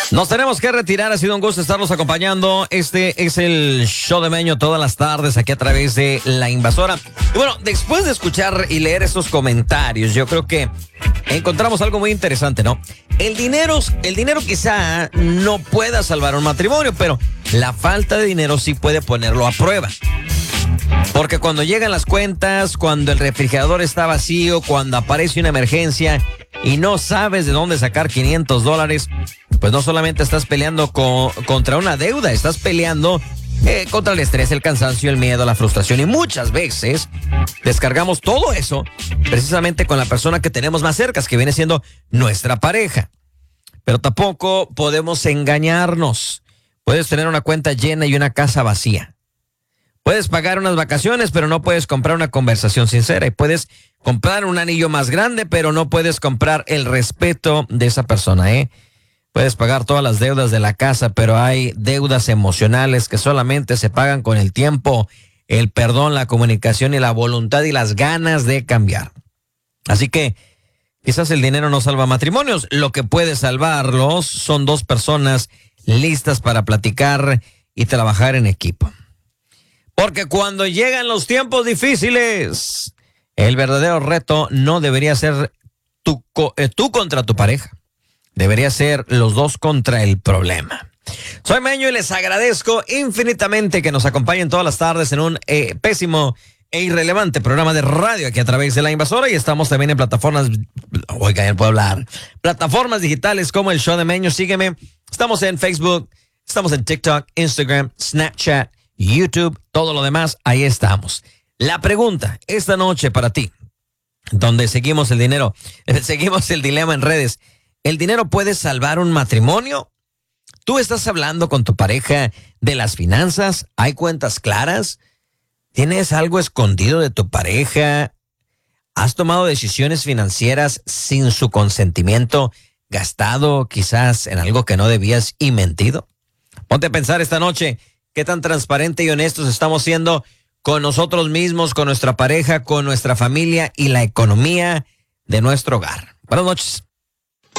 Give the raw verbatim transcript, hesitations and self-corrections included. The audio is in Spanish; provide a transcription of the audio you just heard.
Nos tenemos que retirar, ha sido un gusto estarnos acompañando. Este es el show de Meño todas las tardes aquí a través de La Invasora. Y bueno, después de escuchar y leer estos comentarios, yo creo que encontramos algo muy interesante, ¿no? El dinero, el dinero quizá no pueda salvar un matrimonio, pero la falta de dinero sí puede ponerlo a prueba. Porque cuando llegan las cuentas, cuando el refrigerador está vacío, cuando aparece una emergencia y no sabes de dónde sacar quinientos dólares, pues no solamente estás peleando con, contra una deuda, estás peleando eh, contra el estrés, el cansancio, el miedo, la frustración. Y muchas veces descargamos todo eso precisamente con la persona que tenemos más cerca, que viene siendo nuestra pareja. Pero tampoco podemos engañarnos. Puedes tener una cuenta llena y una casa vacía. Puedes pagar unas vacaciones, pero no puedes comprar una conversación sincera. Y puedes comprar un anillo más grande, pero no puedes comprar el respeto de esa persona, ¿eh? Puedes pagar todas las deudas de la casa, pero hay deudas emocionales que solamente se pagan con el tiempo, el perdón, la comunicación y la voluntad y las ganas de cambiar. Así que quizás el dinero no salva matrimonios. Lo que puede salvarlos son dos personas listas para platicar y trabajar en equipo. Porque cuando llegan los tiempos difíciles, el verdadero reto no debería ser tú, eh, tú contra tu pareja. Debería ser los dos contra el problema. Soy Meño y les agradezco infinitamente que nos acompañen todas las tardes en un eh, pésimo e irrelevante programa de radio aquí a través de La Invasora. Y estamos también en plataformas, oiga, ya puedo hablar, plataformas digitales como el show de Meño. Sígueme. Estamos en Facebook, estamos en TikTok, Instagram, Snapchat, YouTube, todo lo demás, ahí estamos. La pregunta esta noche para ti, donde seguimos el dinero, seguimos el dilema en redes. ¿El dinero puede salvar un matrimonio? ¿Tú estás hablando con tu pareja de las finanzas? ¿Hay cuentas claras? ¿Tienes algo escondido de tu pareja? ¿Has tomado decisiones financieras sin su consentimiento, gastado quizás en algo que no debías y mentido? Ponte a pensar esta noche. ¿Qué tan transparente y honestos estamos siendo con nosotros mismos, con nuestra pareja, con nuestra familia y la economía de nuestro hogar? Buenas noches.